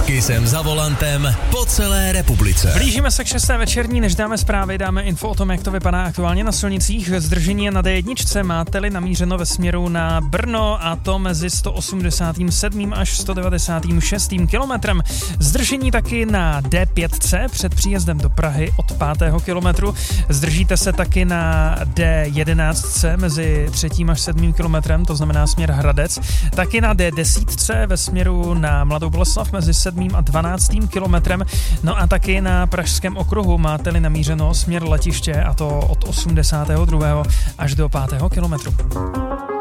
Kissem za volantem po celé republice. Blížíme se k 6. večerní, než dáme zprávy, dáme info o tom, jak to vypadá aktuálně na silnicích. Zdržení je na D1, máte-li namířeno ve směru na Brno, a to mezi 187. až 196. kilometrem. Zdržení taky na D5 před příjezdem do Prahy od 5. kilometru. Zdržíte se taky na D11 mezi 3. až 7. kilometrem, to znamená směr Hradec. Taky na D10 ve směru na Mladou Boleslav mezi 7. a 12. kilometrem. No a taky na Pražském okruhu máte-li namířeno směr letiště, a to od 82. až do 5. kilometru.